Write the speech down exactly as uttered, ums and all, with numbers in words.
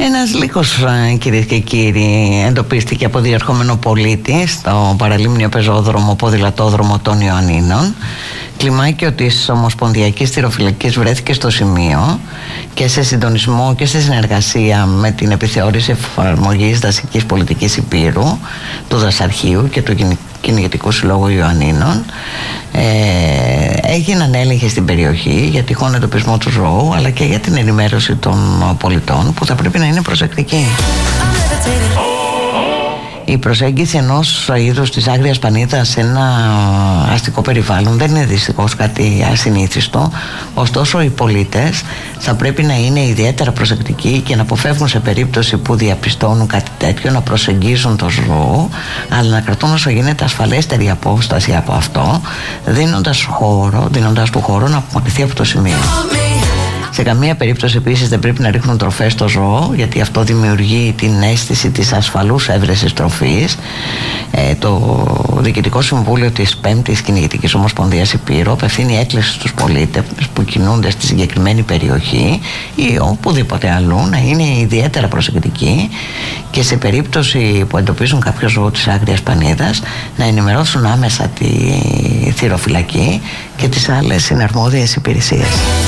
Ένας λύκος, κυρίες και κύριοι, εντοπίστηκε από διερχόμενο πολίτη στο παραλίμνιο πεζόδρομο ποδηλατόδρομο των Ιωαννίνων. Κλιμάκιο της Ομοσπονδιακής Θυροφυλακής βρέθηκε στο σημείο και σε συντονισμό και σε συνεργασία με την επιθεώρηση εφαρμογής δασικής πολιτικής Υπήρου, του Δασαρχείου και του Κυνηγετικού Συλλόγου Ιωαννίνων, ε, έγιναν έλεγχοι στην περιοχή για τυχόν εντοπισμό του ζώου, αλλά και για την ενημέρωση των πολιτών που θα πρέπει να είναι προσεκτικοί. Η προσέγγιση ενός είδους της άγριας πανίδας σε ένα αστικό περιβάλλον δεν είναι δυστυχώς κάτι ασυνήθιστο. Ωστόσο, οι πολίτες θα πρέπει να είναι ιδιαίτερα προσεκτικοί και να αποφεύγουν σε περίπτωση που διαπιστώνουν κάτι τέτοιο να προσεγγίζουν το ζώο, αλλά να κρατούν όσο γίνεται ασφαλέστερη απόσταση από αυτό, δίνοντας χώρο, δίνοντας του χώρο να απομακρυνθεί από το σημείο. Σε καμία περίπτωση επίσης δεν πρέπει να ρίχνουν τροφές στο ζώο, γιατί αυτό δημιουργεί την αίσθηση της ασφαλούς έβρεσης τροφής. Ε, το Διοικητικό Συμβούλιο της πέμπτης Κυνηγετικής Ομοσπονδίας Υπήρου απευθύνει έκκληση στους πολίτες που κινούνται στη συγκεκριμένη περιοχή ή οπουδήποτε αλλού να είναι ιδιαίτερα προσεκτικοί και σε περίπτωση που εντοπίζουν κάποιο ζώο της άγριας πανίδας να ενημερώσουν άμεσα τη θυροφυλακή και τις άλλες συναρμόδιες υπηρεσίες.